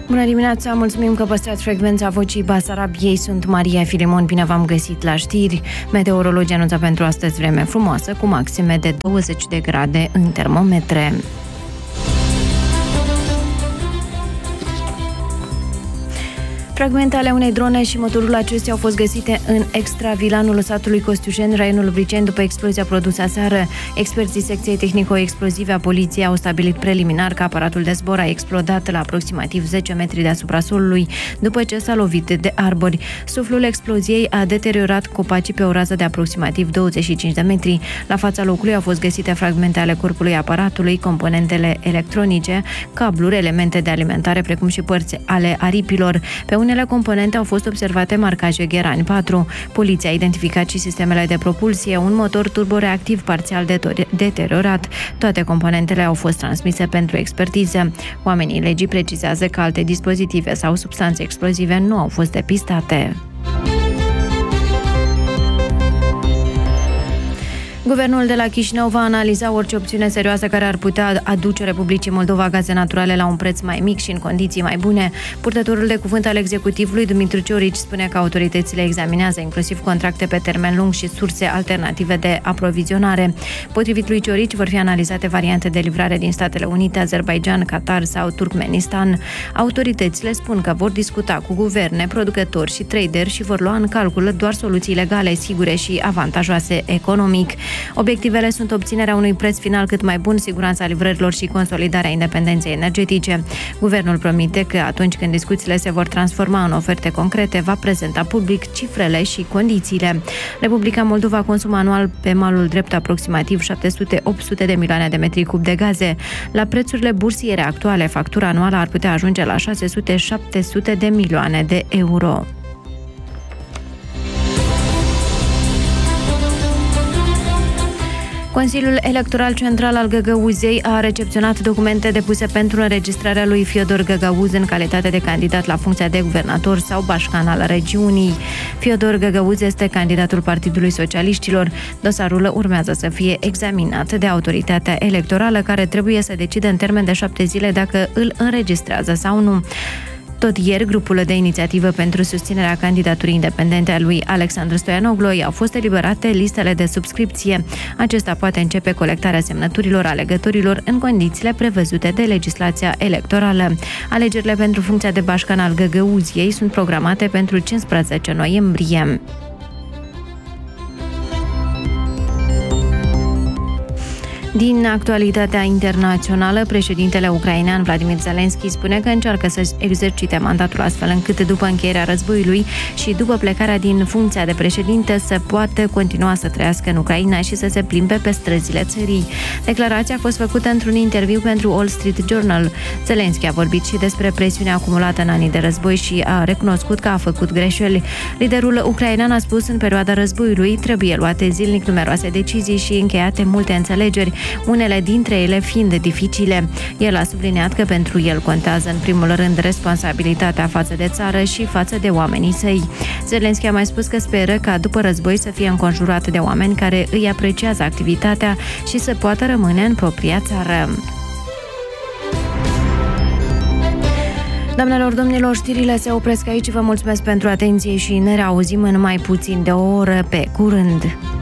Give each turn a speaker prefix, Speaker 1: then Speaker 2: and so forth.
Speaker 1: Bună dimineața, mulțumim că păstrați frecvența Vocii Basarabiei. Sunt Maria Filimon, bine v-am găsit la știri. Meteorologii anunță pentru astăzi vreme frumoasă, cu maxime de 20 de grade în termometre. Fragmente ale unei drone și motorul acesteia au fost găsite în extravilanul satului Costiușeni, raionul Briceni, după explozia produsă aseară. Experții secției tehnico-explozive a poliției au stabilit preliminar că aparatul de zbor a explodat la aproximativ 10 metri deasupra solului, după ce s-a lovit de arbori. Suflul exploziei a deteriorat copacii pe o rază de aproximativ 25 de metri. La fața locului au fost găsite fragmente ale corpului aparatului, componentele electronice, cabluri, elemente de alimentare, precum și părți ale aripilor. Pe unele componente au fost observate marcaje Gherani 4. Poliția a identificat și sistemele de propulsie, un motor turboreactiv parțial deteriorat. Toate componentele au fost transmise pentru expertiză. Oamenii legii precizează că alte dispozitive sau substanțe explozive nu au fost depistate. Guvernul de la Chișinău va analiza orice opțiune serioasă care ar putea aduce Republicii Moldova gaze naturale la un preț mai mic și în condiții mai bune. Purtătorul de cuvânt al executivului, Dumitru Ciorici, spune că autoritățile examinează inclusiv contracte pe termen lung și surse alternative de aprovizionare. Potrivit lui Ciorici, vor fi analizate variante de livrare din Statele Unite, Azerbaijan, Qatar sau Turkmenistan. Autoritățile spun că vor discuta cu guverne, producători și traderi și vor lua în calcul doar soluții legale, sigure și avantajoase economic. Obiectivele sunt obținerea unui preț final cât mai bun, siguranța livrărilor și consolidarea independenței energetice. Guvernul promite că atunci când discuțiile se vor transforma în oferte concrete, va prezenta public cifrele și condițiile. Republica Moldova consumă anual pe malul drept aproximativ 700-800 de milioane de metri cub de gaze. La prețurile bursiere actuale, factura anuală ar putea ajunge la 600-700 de milioane de euro. Consiliul Electoral Central al Găgăuzei a recepționat documente depuse pentru înregistrarea lui Fiodor Găgăuz în calitate de candidat la funcția de guvernator sau bașcan al regiunii. Fiodor Găgăuz este candidatul Partidului Socialiștilor. Dosarul urmează să fie examinat de autoritatea electorală, care trebuie să decide în termen de 7 zile dacă îl înregistrează sau nu. Tot ieri, grupul de inițiativă pentru susținerea candidaturii independente a lui Alexandru Stoianoglu au fost eliberate listele de subscripție. Acesta poate începe colectarea semnăturilor alegătorilor în condițiile prevăzute de legislația electorală. Alegerile pentru funcția de bașcan al Găgăuziei sunt programate pentru 15 noiembrie. Din actualitatea internațională, președintele ucrainean Vladimir Zelensky spune că încearcă să exercite mandatul astfel încât după încheierea războiului și după plecarea din funcția de președinte să poată continua să trăiască în Ucraina și să se plimbe pe străzile țării. Declarația a fost făcută într-un interviu pentru Wall Street Journal. Zelensky a vorbit și despre presiunea acumulată în anii de război și a recunoscut că a făcut greșeli. Liderul ucrainean a spus: în perioada războiului trebuie luate zilnic numeroase decizii și încheiate multe înțelegeri, unele dintre ele fiind dificile. El a subliniat că pentru el contează în primul rând responsabilitatea față de țară și față de oamenii săi. Zelensky a mai spus că speră ca după război să fie înconjurat de oameni care îi apreciază activitatea și să poată rămâne în propria țară. Doamnelor, domnilor, știrile se opresc aici. Vă mulțumesc pentru atenție și ne reauzim în mai puțin de o oră. Pe curând!